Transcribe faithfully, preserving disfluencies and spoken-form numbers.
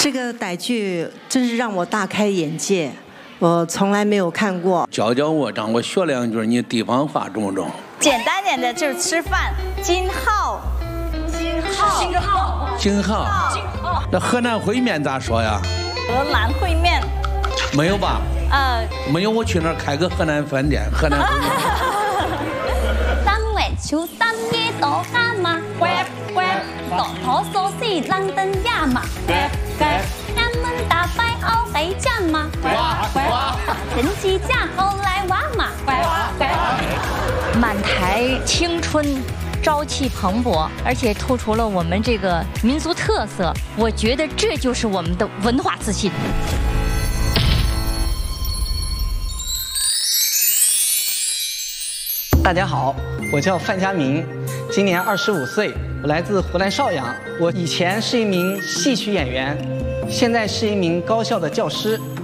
这个傣剧真是让我大开眼界，我从来没有看过。 教教我，让我学两句你地方话中不中？ 简单点的就是吃饭。金浩，金浩，金浩， 金浩。那河南烩面咋说呀？ 河南烩面。 没有吧？ 呃， 没有，我去那儿开个河南饭店，河南烩面。 三月初三夜到家嘛，呱呱，大头梳洗冷灯呀嘛，呱呱，俺们打败后回家嘛，呱呱，人气价后来娃嘛，呱呱。 满台青春，朝气蓬勃，而且突出了我们这个民族特色。我觉得这就是我们的文化自信。 大家好，我叫范佳明，今年二十五岁，我来自湖南邵阳。我以前是一名戏曲演员，现在是一名高校的教师。